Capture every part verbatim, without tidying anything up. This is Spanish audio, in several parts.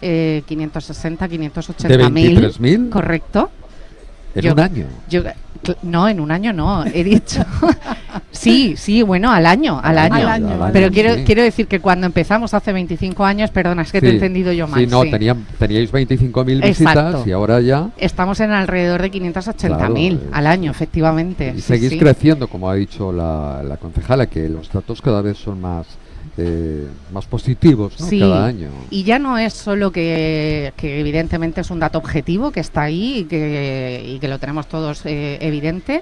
eh, quinientos sesenta, quinientos ochenta mil. ¿De veintitrés mil? Correcto. ¿En Yo- un año? Yo, cl- no, en un año no, he dicho. Sí, sí, bueno, al año, al Al año. año, al año, Pero quiero, sí. quiero decir que cuando empezamos hace veinticinco años, perdona, es que te he Sí. entendido yo mal. Sí, no, sí. tenían, teníais veinticinco mil Exacto. visitas y ahora ya... Estamos en alrededor de quinientos ochenta mil Claro, al año, efectivamente. Y sí, seguís sí. creciendo, como ha dicho la, la concejala, que los datos cada vez son más eh, más positivos, ¿no? Sí, Cada año. y ya no es solo que, que evidentemente es un dato objetivo que está ahí y que, y que lo tenemos todos eh, evidente,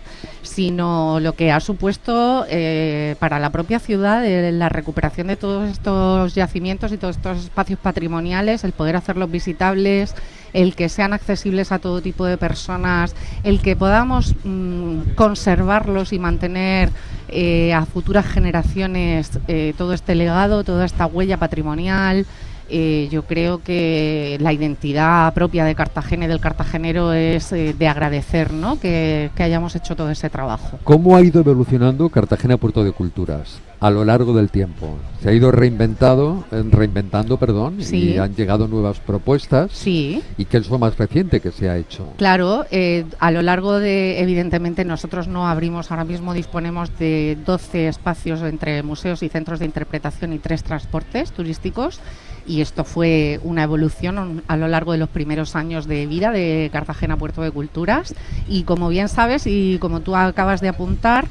sino lo que ha supuesto eh, para la propia ciudad eh, la recuperación de todos estos yacimientos y todos estos espacios patrimoniales, el poder hacerlos visitables, el que sean accesibles a todo tipo de personas, el que podamos mm, conservarlos y mantener eh, a futuras generaciones eh, todo este legado, toda esta huella patrimonial. Eh, yo creo que la identidad propia de Cartagena y del cartagenero es eh, de agradecer, ¿no? que, que hayamos hecho todo ese trabajo. ¿Cómo ha ido evolucionando Cartagena Puerto de Culturas a lo largo del tiempo? Se ha ido reinventado, eh, reinventando, perdón, Sí. y han llegado nuevas propuestas. Sí. ¿Y qué es lo más reciente que se ha hecho? Claro, eh, a lo largo de, evidentemente, nosotros no abrimos, ahora mismo disponemos de doce espacios entre museos y centros de interpretación y tres transportes turísticos, y esto fue una evolución a lo largo de los primeros años de vida de Cartagena Puerto de Culturas, y como bien sabes y como tú acabas de apuntar,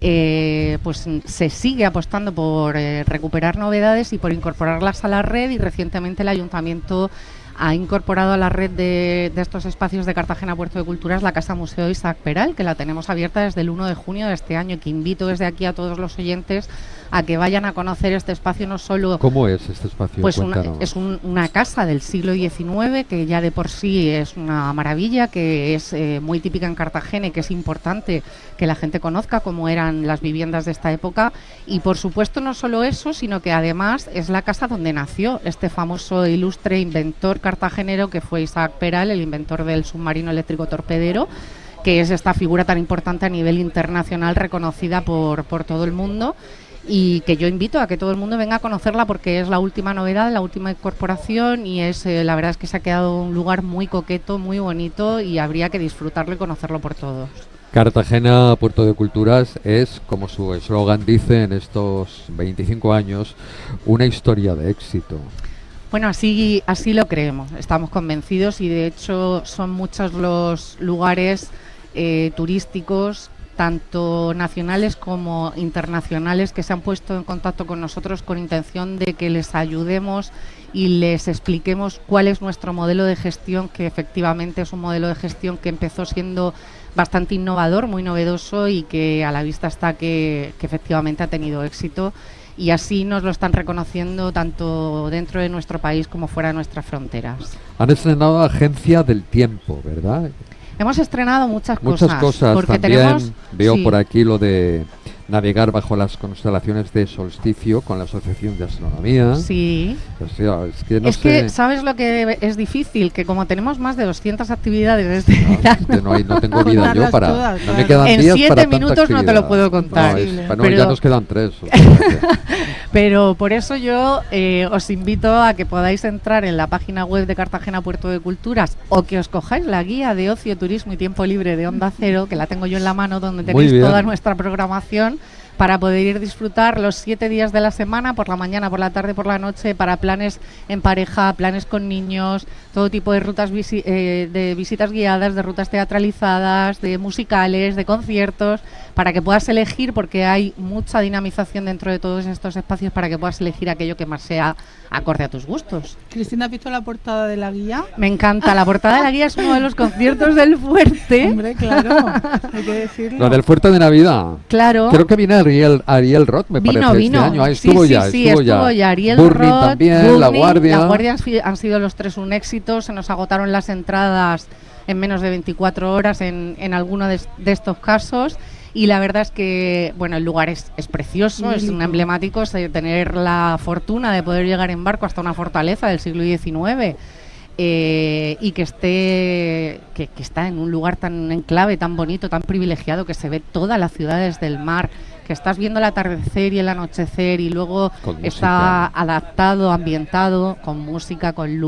eh, pues se sigue apostando por eh, recuperar novedades y por incorporarlas a la red, y recientemente el Ayuntamiento ha incorporado a la red de, de estos espacios de Cartagena Puerto de Culturas la Casa Museo Isaac Peral, que la tenemos abierta desde el uno de junio de este año, y que invito desde aquí a todos los oyentes a que vayan a conocer este espacio. No solo ¿Cómo es este espacio? pues una, Cuéntanos. es un- una casa del siglo diecinueve que ya de por sí es una maravilla, que es eh, muy típica en Cartagena y que es importante que la gente conozca cómo eran las viviendas de esta época. Y por supuesto no solo eso, sino que además es la casa donde nació este famoso ilustre inventor cartagenero que fue Isaac Peral, el inventor del submarino eléctrico torpedero, que es esta figura tan importante a nivel internacional, reconocida por, por todo el mundo, y que yo invito a que todo el mundo venga a conocerla porque es la última novedad, la última incorporación, y es eh, la verdad es que se ha quedado un lugar muy coqueto, muy bonito, y habría que disfrutarlo y conocerlo por todos. Cartagena Puerto de Culturas es, como su eslogan dice, en estos veinticinco años, una historia de éxito. Bueno, así, así lo creemos, estamos convencidos, y de hecho son muchos los lugares eh, turísticos, tanto nacionales como internacionales, que se han puesto en contacto con nosotros con intención de que les ayudemos y les expliquemos cuál es nuestro modelo de gestión, que efectivamente es un modelo de gestión que empezó siendo bastante innovador, muy novedoso, y que a la vista está que, que efectivamente ha tenido éxito. Y así nos lo están reconociendo tanto dentro de nuestro país como fuera de nuestras fronteras. Han estrenado Agencia del Tiempo, ¿verdad? Hemos estrenado muchas, Muchas cosas. porque También tenemos, veo sí, por aquí lo de navegar bajo las constelaciones de solsticio con la Asociación de Astronomía. Sí. O sea, es que no es sé. que, ¿sabes lo que es difícil? Que como tenemos más de doscientas actividades desde No, verano, es que no, hay, no tengo vida yo Contarlas para. todas, no me claro. quedan en días siete para tanta minutos no te lo actividad. puedo contar. No, es- Imposible. bueno, Pero- ya nos quedan tres. o sea que- Pero por eso yo eh, os invito a que podáis entrar en la página web de Cartagena Puerto de Culturas, o que os cojáis la guía de ocio, turismo y tiempo libre de Onda Cero, que la tengo yo en la mano, donde Muy tenéis bien. toda nuestra programación para poder ir a disfrutar los siete días de la semana, por la mañana, por la tarde, por la noche, para planes en pareja, planes con niños, todo tipo de rutas visi- eh, de visitas guiadas, de rutas teatralizadas, de musicales, de conciertos, para que puedas elegir, porque hay mucha dinamización dentro de todos estos espacios, para que puedas elegir aquello que más sea acorde a tus gustos. Cristina, ¿has visto la portada de la guía? Me encanta, la portada de la guía es uno de los conciertos del Fuerte. Hombre, claro, hay que decirlo. Lo del Fuerte de Navidad. Claro. Creo que viene Ariel, Ariel Roth, me Vino, parece, vino. este año. Ah, Sí, estuvo sí, ya, sí, estuvo, estuvo ya. Ariel Burning Roth, también, La Burning, Guardia. La Guardia han, fi- han sido los tres un éxito. Se nos agotaron las entradas en menos de veinticuatro horas en, en alguno de, de estos casos. Y la verdad es que, bueno, el lugar es, es precioso, es un Idílico. emblemático, es de tener la fortuna de poder llegar en barco hasta una fortaleza del siglo diecinueve. Eh, y que esté que, que está en un lugar tan enclave, tan bonito, tan privilegiado, que se ve toda la ciudad desde el mar, que estás viendo el atardecer y el anochecer, y luego Con está música. adaptado, ambientado, con música, con luz.